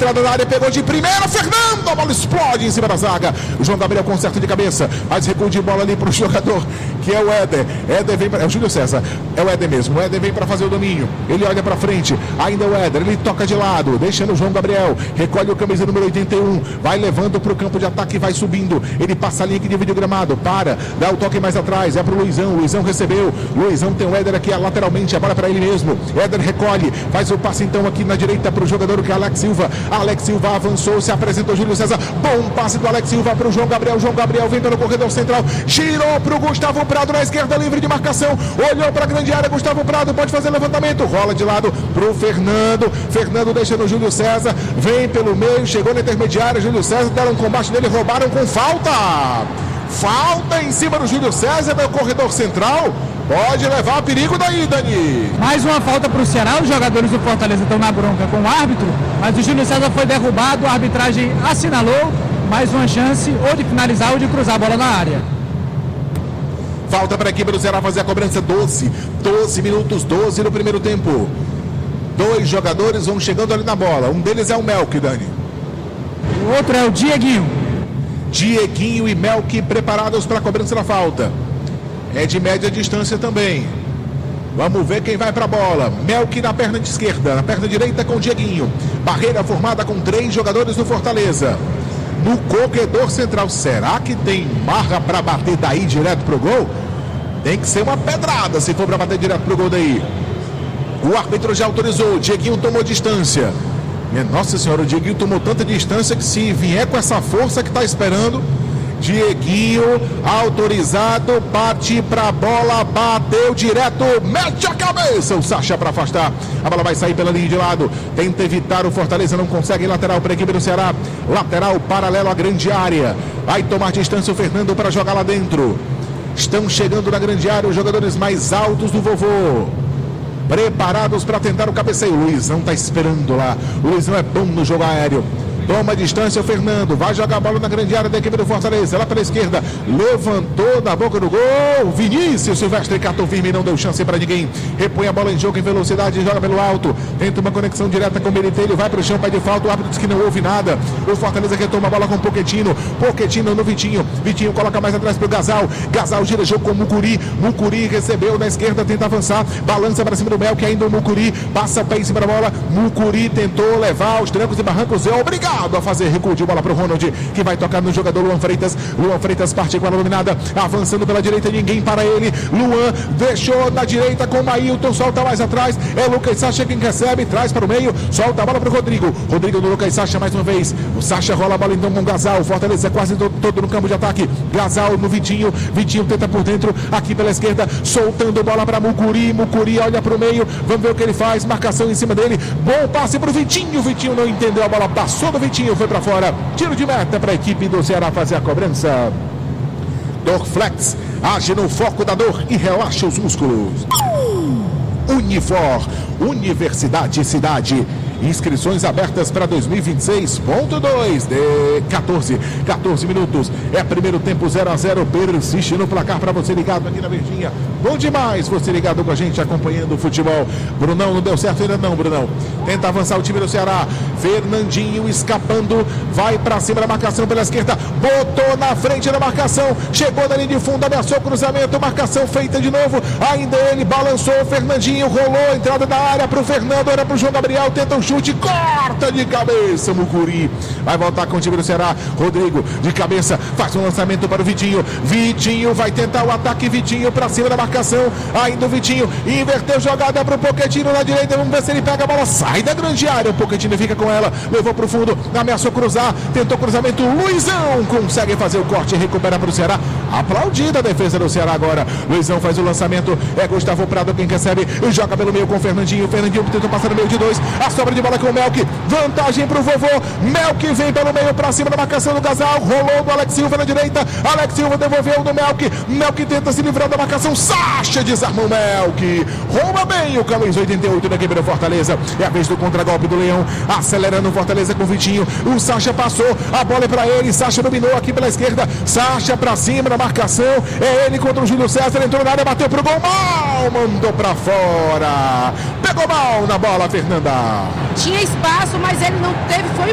entrada da área, pegou de primeira, Fernando, a bola explode em cima da zaga. O João Gabriel conserta de cabeça, faz recuo de bola ali para o jogador, que é o Éder. Éder vem para... É o Júlio César, é o Éder mesmo. O Éder vem para fazer o domínio, ele olha para frente, ainda o Éder, ele toca de lado, deixando o João Gabriel, recolhe o camisa número 81, vai levando para o campo de ataque, vai subindo, ele passa a linha que divide o gramado, para, dá o toque mais atrás, é para o Luizão, Luizão recebeu, Luizão tem o Éder aqui lateralmente, a bola para ele mesmo, Éder recolhe, faz o passe então aqui na direita para o jogador que é Alex Silva. Alex Silva avançou, se apresentou Júlio César, bom passe do Alex Silva para o João Gabriel vem pelo corredor central, girou para o Gustavo Prado na esquerda, livre de marcação, olhou para a grande área, Gustavo Prado pode fazer levantamento, rola de lado para o Fernando deixa no Júlio César, vem pelo meio, chegou na intermediária, Júlio César, deram um combate nele, roubaram com falta em cima do Júlio César no corredor central, pode levar perigo daí, Dani. Mais uma falta para o Ceará, os jogadores do Fortaleza estão na bronca com o árbitro, mas o Júlio César foi derrubado, a arbitragem assinalou mais uma chance ou de finalizar ou de cruzar a bola na área. Falta para a equipe do Ceará fazer a cobrança, 12 minutos, 12 no primeiro tempo. Dois jogadores vão chegando ali na bola, um deles é o Melk, Dani. O outro é o Dieguinho e Melk preparados para a cobrança da falta. É de média distância também. Vamos ver quem vai para a bola. Melk na perna de esquerda, na perna direita com o Dieguinho. Barreira formada com 3 jogadores do Fortaleza. No corredor central, será que tem marra para bater daí direto pro gol? Tem que ser uma pedrada se for para bater direto pro gol daí. O árbitro já autorizou, o Dieguinho tomou distância. Nossa senhora, o Dieguinho tomou tanta distância que se vier com essa força que está esperando, Dieguinho autorizado, bate pra bola, bateu direto, mete a cabeça, o Sacha para afastar, a bola vai sair pela linha de lado, tenta evitar, o Fortaleza não consegue, lateral para a equipe do Ceará, lateral paralelo à grande área, vai tomar distância o Fernando para jogar lá dentro, estão chegando na grande área os jogadores mais altos do vovô, preparados para tentar o cabeceio. O Luizão está esperando lá. O Luizão é bom no jogo aéreo. Toma distância o Fernando, vai jogar a bola na grande área da equipe do Fortaleza, lá pela esquerda, levantou na boca do gol, Vinícius Silvestre catou firme e não deu chance para ninguém, repõe a bola em jogo em velocidade, joga pelo alto, tenta uma conexão direta com o Militelho, vai para o chão, pede falta, o árbitro diz que não houve nada, o Fortaleza retoma a bola com o Pochettino no Vitinho coloca mais atrás para o Gasal gira jogo com o Mucuri recebeu na esquerda, tenta avançar, balança para cima do Melk, ainda o Mucuri, passa o pé em cima da bola, Mucuri tentou levar os trancos e barrancos, é obrigado a fazer recuo de bola para o Ronald, que vai tocar no jogador Luan Freitas parte com a dominada, avançando pela direita, ninguém para ele, Luan deixou na direita com o Mailton, solta mais atrás, é o Lucas Sacha quem recebe, traz para o meio, solta a bola para o Rodrigo do Lucas Sacha mais uma vez, o Sacha rola a bola então com o Gasal, Fortaleza quase todo no campo de ataque, Gasal no Vitinho tenta por dentro, aqui pela esquerda, soltando bola para Mucuri olha para o meio, vamos ver o que ele faz, marcação em cima dele, bom passe para o Vitinho não entendeu a bola, passou do Vitinho, foi para fora, tiro de meta para a equipe do Ceará fazer a cobrança. Dorflex, age no foco da dor e relaxa os músculos. Unifor, Universidade Cidade. Inscrições abertas para 2026.2 de 14 minutos. É primeiro tempo 0-0. Persiste no placar para você ligado aqui na Verdinha. Bom demais você ligado com a gente acompanhando o futebol. Brunão não deu certo ainda não, Brunão. Tenta avançar o time do Ceará. Fernandinho escapando. Vai para cima da marcação pela esquerda. Botou na frente da marcação. Chegou na linha de fundo, ameaçou o cruzamento. Marcação feita de novo. Ainda ele balançou. Fernandinho rolou. Entrada da área para o Fernando. Era para o João Gabriel. Tenta um chute, corta de cabeça Mucuri, vai voltar com o time do Ceará, Rodrigo de cabeça, faz um lançamento para o Vitinho vai tentar o ataque, Vitinho para cima da marcação, ainda o Vitinho, inverteu jogada para o Pochettino na direita, vamos ver se ele pega a bola, sai da grande área, o Pochettino fica com ela, levou para o fundo, ameaçou cruzar, tentou cruzamento, Luizão consegue fazer o corte e recupera para o Ceará, aplaudida a defesa do Ceará agora, Luizão faz o lançamento, é Gustavo Prado quem recebe, joga pelo meio com o Fernandinho tentou passar no meio de 2, a sobra de bola com o Melk, vantagem para o vovô, Melk vem pelo meio para cima da marcação do Gasal, rolou do Alex Silva na direita, Alex Silva devolveu do Melk tenta se livrar da marcação, Sacha desarmou o Melk, rouba bem o camisa 88 da equipe do Fortaleza, é a vez do contragolpe do Leão, acelerando o Fortaleza com o Vitinho, o Sacha passou, a bola é para ele, Sacha dominou aqui pela esquerda, Sacha para cima da marcação, é ele contra o Júlio César, entrou na área, bateu pro gol, mal, mandou para fora, pegou mal na bola, Fernanda. Tinha espaço, mas ele não teve, foi